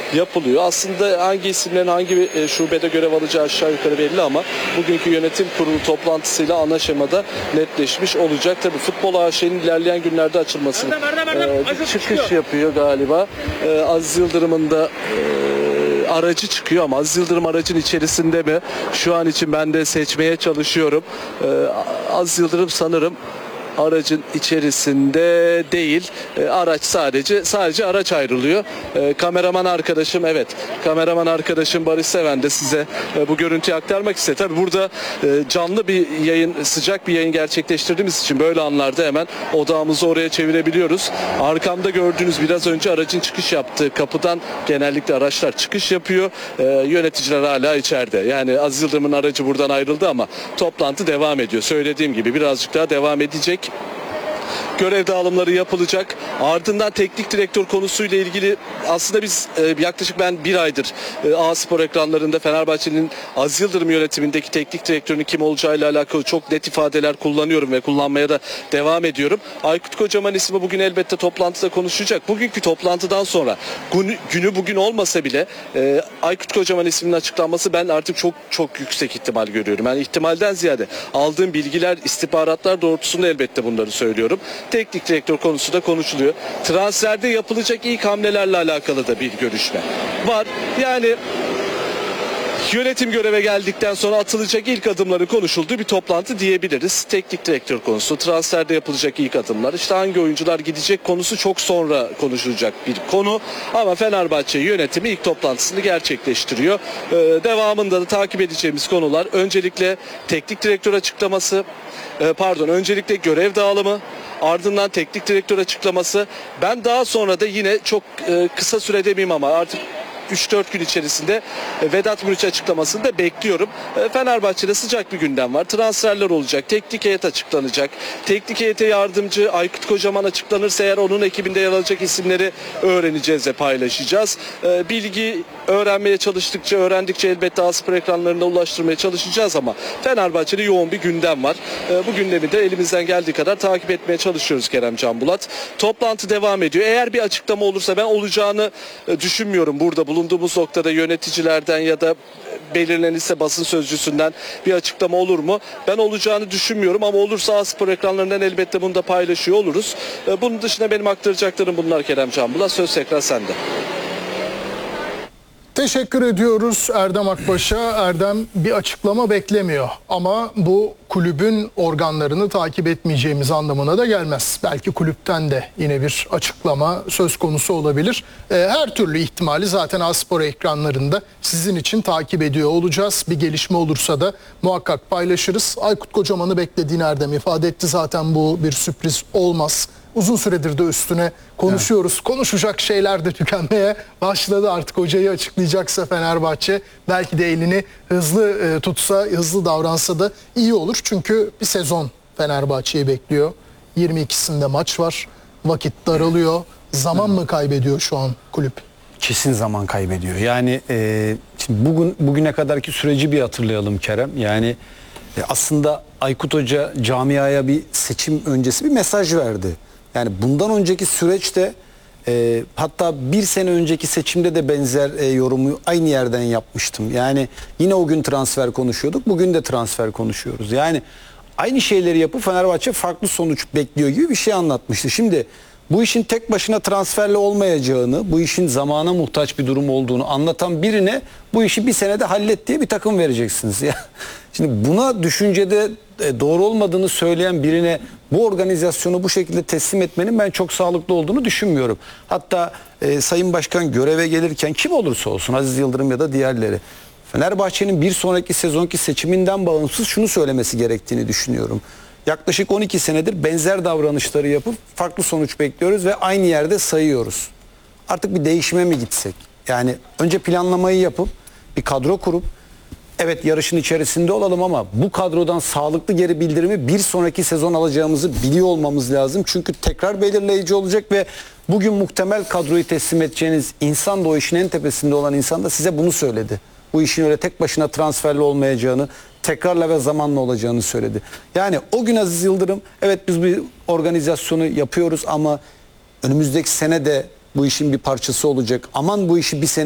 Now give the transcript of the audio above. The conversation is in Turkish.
yapılıyor. Aslında hangi isimlerin hangi şubede görev alacağı aşağı yukarı belli ama bugünkü yönetim kurulu toplantısıyla ana şemada netleşmiş olacak. Tabii futbol AŞ'nin ilerleyen günlerde açılmasını çıkış yapıyor galiba. Aziz Yıldırım'ın da aracı çıkıyor ama Aziz Yıldırım aracın içerisinde mi? Şu an için ben de seçmeye çalışıyorum. Aziz Yıldırım sanırım aracın içerisinde değil. Araç sadece araç ayrılıyor. Kameraman arkadaşım, evet. Kameraman arkadaşım Barış Seven de size bu görüntüyü aktarmak istedi. Tabii burada canlı bir yayın, sıcak bir yayın gerçekleştirdiğimiz için böyle anlarda hemen odağımızı oraya çevirebiliyoruz. Arkamda gördüğünüz biraz önce aracın çıkış yaptığı kapıdan genellikle araçlar çıkış yapıyor. Yöneticiler hala içeride. Yani Aziz Yıldırım'ın aracı buradan ayrıldı ama toplantı devam ediyor. Söylediğim gibi birazcık daha devam edecek. Görev dağılımları yapılacak. Ardından teknik direktör konusuyla ilgili aslında biz yaklaşık ben bir aydır A-Spor ekranlarında Fenerbahçe'nin Aziz Yıldırım yönetimindeki teknik direktörün kim olacağıyla alakalı çok net ifadeler kullanıyorum ve kullanmaya da devam ediyorum. Aykut Kocaman ismi bugün elbette toplantıda konuşulacak. Bugünkü toplantıdan sonra günü bugün olmasa bile Aykut Kocaman isminin açıklanması ben artık çok yüksek ihtimal görüyorum. Yani ihtimalden ziyade aldığım bilgiler, istihbaratlar doğrultusunda elbette bunları söylüyorum. Teknik direktör konusu da konuşuluyor. Transferde yapılacak ilk hamlelerle alakalı da bir görüşme var. Yani yönetim göreve geldikten sonra atılacak ilk adımları konuşulduğu bir toplantı diyebiliriz. Teknik direktör konusu, transferde yapılacak ilk adımlar, işte hangi oyuncular gidecek konusu çok sonra konuşulacak bir konu. Ama Fenerbahçe yönetimi ilk toplantısını gerçekleştiriyor. Devamında da takip edeceğimiz konular öncelikle teknik direktör açıklaması, öncelikle görev dağılımı, ardından teknik direktör açıklaması. Ben daha sonra da yine çok kısa süre demeyeyim ama artık 3-4 gün içerisinde Vedat Muriç açıklamasını da bekliyorum. Fenerbahçe'de sıcak bir gündem var. Transferler olacak. Teknik heyet açıklanacak. Teknik heyete yardımcı Aykut Kocaman açıklanırsa eğer onun ekibinde yer alacak isimleri öğreneceğiz ve paylaşacağız. Bilgi öğrenmeye çalıştıkça, öğrendikçe elbette A-Spor ekranlarına ulaştırmaya çalışacağız ama Fenerbahçe'de yoğun bir gündem var. Bu gündemi de elimizden geldiği kadar takip etmeye çalışıyoruz Kerem Canbulat. Toplantı devam ediyor. Eğer bir açıklama olursa ben olacağını düşünmüyorum burada bulunduğumuz noktada yöneticilerden ya da belirlenirse basın sözcüsünden bir açıklama olur mu? Ben olacağını düşünmüyorum ama olursa A-Spor ekranlarından elbette bunu da paylaşıyor oluruz. Bunun dışında benim aktaracaklarım bunlar Kerem Canbulat. Söz tekrar sende. Teşekkür ediyoruz Erdem Akbaş'a. Erdem bir açıklama beklemiyor ama bu kulübün organlarını takip etmeyeceğimiz anlamına da gelmez. Belki kulüpten de yine bir açıklama söz konusu olabilir. Her türlü ihtimali zaten A-Spor ekranlarında sizin için takip ediyor olacağız. Bir gelişme olursa da muhakkak paylaşırız. Aykut Kocaman'ı beklediğini Erdem ifade etti. Zaten bu bir sürpriz olmaz. Uzun süredir de üstüne konuşuyoruz. Evet. Konuşacak şeyler de tükenmeye başladı. Artık hocayı açıklayacaksa Fenerbahçe belki de elini hızlı tutsa, hızlı davransa da iyi olur. Çünkü bir sezon Fenerbahçe'yi bekliyor. 22'sinde maç var. Vakit daralıyor. Zaman mı kaybediyor şu an kulüp? Kesin zaman kaybediyor. Yani şimdi bugüne kadarki süreci bir hatırlayalım Kerem. Yani aslında Aykut Hoca camiaya bir seçim öncesi bir mesaj verdi. Yani bundan önceki süreçte hatta bir sene önceki seçimde de benzer yorumu aynı yerden yapmıştım. Yani yine o gün transfer konuşuyorduk. Bugün de transfer konuşuyoruz. Yani aynı şeyleri yapıp Fenerbahçe farklı sonuç bekliyor gibi bir şey anlatmıştı. Şimdi bu işin tek başına transferle olmayacağını, bu işin zamana muhtaç bir durum olduğunu anlatan birine bu işi bir senede hallet diye bir takım vereceksiniz. Ya. Şimdi buna düşüncede doğru olmadığını söyleyen birine bu organizasyonu bu şekilde teslim etmenin ben çok sağlıklı olduğunu düşünmüyorum. Hatta Sayın Başkan göreve gelirken kim olursa olsun Aziz Yıldırım ya da diğerleri Fenerbahçe'nin bir sonraki sezonki seçiminden bağımsız şunu söylemesi gerektiğini düşünüyorum. Yaklaşık 12 senedir benzer davranışları yapıp farklı sonuç bekliyoruz ve aynı yerde sayıyoruz. Artık bir değişime mi gitsek? Yani önce planlamayı yapıp bir kadro kurup evet yarışın içerisinde olalım ama bu kadrodan sağlıklı geri bildirimi bir sonraki sezon alacağımızı biliyor olmamız lazım. Çünkü tekrar belirleyici olacak ve bugün muhtemel kadroyu teslim edeceğiniz insan da o işin en tepesinde olan insan da size bunu söyledi. Bu işin öyle tek başına transferli olmayacağını, tekrarla ve zamanla olacağını söyledi. Yani o gün Aziz Yıldırım evet biz bir organizasyonu yapıyoruz ama önümüzdeki sene de bu işin bir parçası olacak. Aman bu işi bir sene